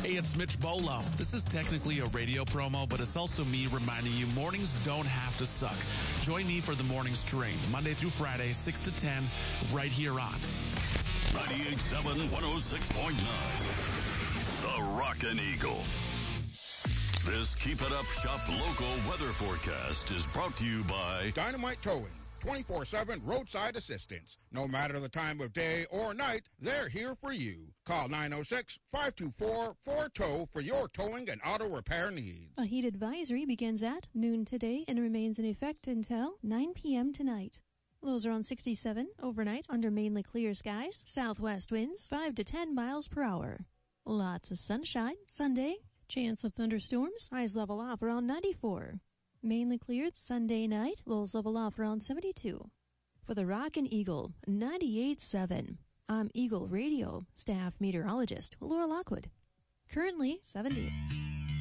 Hey, it's Mitch Bolo. This is technically a radio promo, but it's also me reminding you mornings don't have to suck. Join me for the morning stream, Monday through Friday, 6 to 10, right here on 98.7, 106.9. The Rockin' Eagle. This Keep It Up Shop local weather forecast is brought to you by Dynamite Towing. 24/7 roadside assistance. No matter the time of day or night, they're here for you. Call 906-524-4TOW for your towing and auto repair needs. A heat advisory begins at noon today and remains in effect until 9 p.m. tonight. Lows around 67 overnight under mainly clear skies. Southwest winds 5 to 10 miles per hour. Lots of sunshine. Sunday, chance of thunderstorms. Highs level off around 94. Mainly cleared Sunday night, lows level off around 72. For the Rockin' Eagle, 98.7. I'm Eagle Radio staff meteorologist Laura Lockwood. Currently 70.